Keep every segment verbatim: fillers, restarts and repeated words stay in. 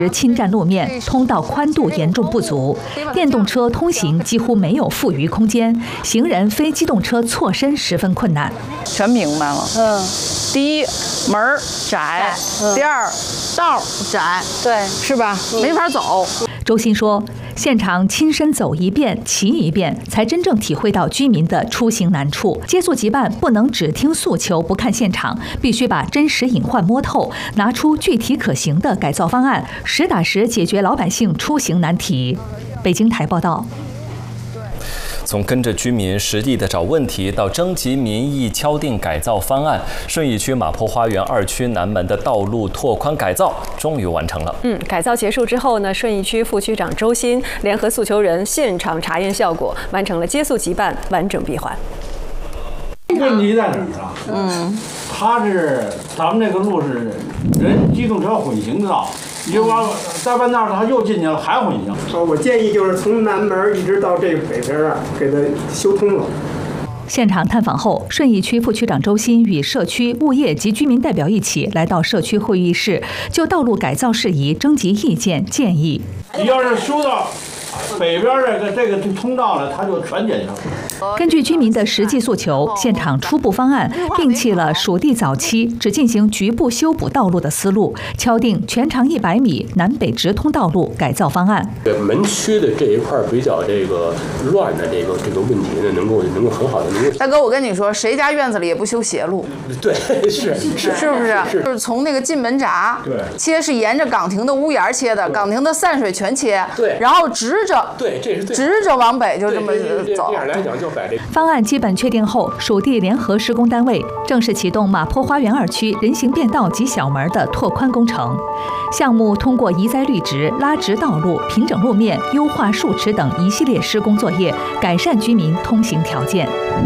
侵占路面，通道宽度严重不足，电动车通行几乎没有富余空间，行人非机动车错身十分困难。 全明白了。嗯，第一门窄，嗯、第二道窄，对，是吧？嗯、没法走。 周鑫说，现场亲身走一遍、骑一遍，才真正体会到居民的出行难处。接诉急办不能只听诉求不看现场，必须把真实隐患摸透，拿出具体可行的改造方案，实打实解决老百姓出行难题。北京台报道。 从跟着居民实地的找问题，到征集民意敲定改造方案，顺义区马坡花园二区南门的道路拓宽改造终于完成了。 嗯，改造结束之后呢，顺义区副区长周鑫联合诉求人现场查验效果，完成了接诉急办完整闭环。 问题在哪儿啊？嗯，它是咱们这个路是人机动车混行道。你就往大半道他又进去了，还混行。 啊，我建议就是从南门一直到这个北边啊，给它修通了。 现场探访后，顺义区副区长周鑫与社区、物业及居民代表一起来到社区会议室，就道路改造事宜征集意见建议。 你要是修到北边这个这个通道了，它就全减下来。 根据居民的实际诉求，现场初步方案摒弃了属地早期只进行局部修补道路的思路，敲定全长一百米南北直通道路改造方案。 门区的这一块比较这个乱的这个这个问题呢，能够能够很好的能够。 大哥，我跟你说，谁家院子里也不修斜路？ 对，是是， 是不是？是就是从那个进门闸， 对， 切是沿着岗亭的屋檐切的，岗亭的散水全切， 对， 然后直着， 对，这是直着往北就这么走。 这样来讲就。 方案基本确定后，属地联合施工单位正式启动马坡花园二区人行便道及小门的拓宽工程。项目通过移栽绿植、拉直道路、平整路面、优化树池等一系列施工作业，改善居民通行条件。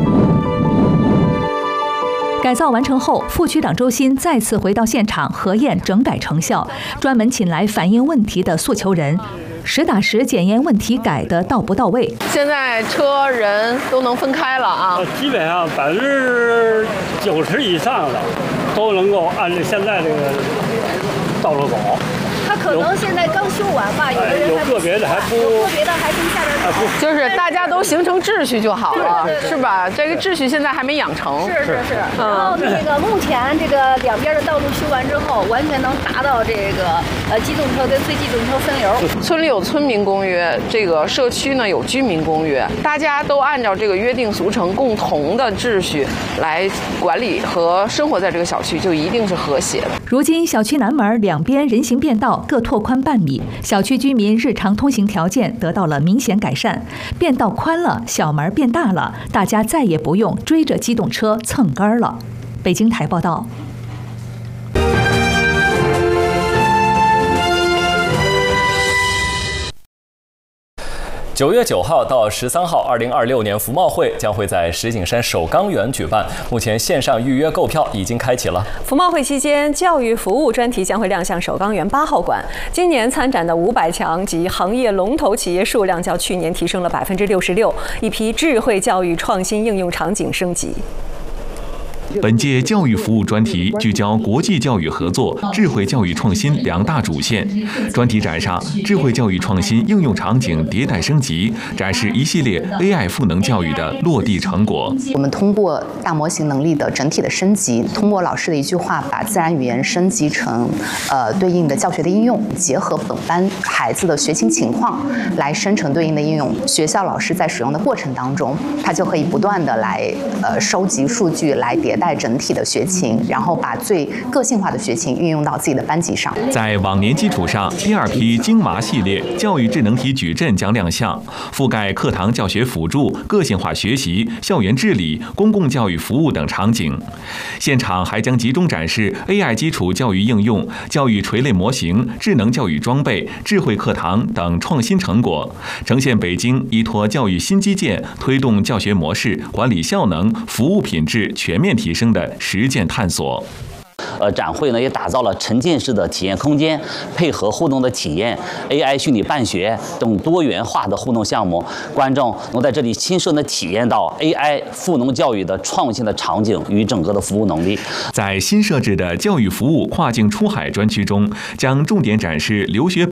改造完成后，副区长周鑫再次回到现场核验整改成效，专门请来反映问题的诉求人，实打实检验问题改的到不到位。 现在车人都能分开了啊， 基本上百分之九十以上的都能够按照现在这个道路走。 他可能现在刚修完吧，有的人有个别的还不， 有个别的还跟下边走， 就是大家都形成秩序就好了，是吧？这个秩序现在还没养成。 是是是。然后那个目前这个两边的道路修完之后，完全能达到这个呃机动车跟非机动车分流。 村里有村民公约，这个社区呢有居民公约，大家都按照这个约定俗成、共同的秩序来管理和生活在这个小区，就一定是和谐的。 如今小区南门两边人行便道各拓宽半米，小区居民日常通行条件得到了明显改善。便道宽了，小门变大了，大家再也不用追着机动车蹭根儿了。北京台报道。 九月九号到十三号，二零二六年服贸会将会在石景山首钢园举办。目前线上预约购票已经开启了。 服贸会期间，教育服务专题将会亮相首钢园八号馆。今年参展的五百强及行业龙头企业数量较去年提升了百分之六十六，一批智慧教育创新应用场景升级。 本届教育服务专题聚焦国际教育合作、智慧教育创新两大主线。专题展上，智慧教育创新应用场景迭代升级，展示一系列 A I 赋能教育的落地成果。 我们通过大模型能力的整体的升级，通过老师的一句话，把自然语言升级成呃对应的教学的应用，结合本班孩子的学情情况来生成对应的应用。学校老师在使用的过程当中，他就可以不断的来呃收集数据，来迭代整体的学情，然后把最个性化的学情运用到自己的班级上。 在往年基础上，第二批精麻系列教育智能题矩阵将亮相，覆盖课堂教学辅助、个性化学习、校园治理、公共教育服务等场景。现场还将集中展示 A I 基础教育应用、教育垂类模型、智能教育装备、智慧课堂等创新成果，呈现北京依托教育新基建，推动教学模式、管理效能、服务品质全面提升的实践探索。 呃，展会呢也打造了沉浸式的体验空间，配合互动的体验、A I 虚拟办学等多元化的互动项目，观众能在这里亲身的体验到 A I 赋能教育的创新的场景与整个的服务能力。 在新设置的教育服务跨境出海专区中，将重点展示留学